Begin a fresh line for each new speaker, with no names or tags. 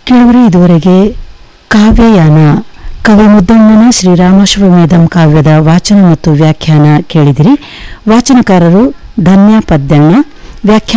ಕೇಳುವರೆ ಇದುವರೆಗೆ ಕಾವ್ಯಯಾನ ಕವಿ ಮುದ್ದಣ್ಣನ ಶ್ರೀರಾಮಾಶ್ವಮೇಧಂ ಕಾವ್ಯದ ವಾಚನ ಮತ್ತು ವ್ಯಾಖ್ಯಾನ ಕೇಳಿದಿರಿ. ವಾಚನಕಾರರು ಧನ್ಯ ಪದ್ದಣ್ಣ, ವ್ಯಾಖ್ಯಾನ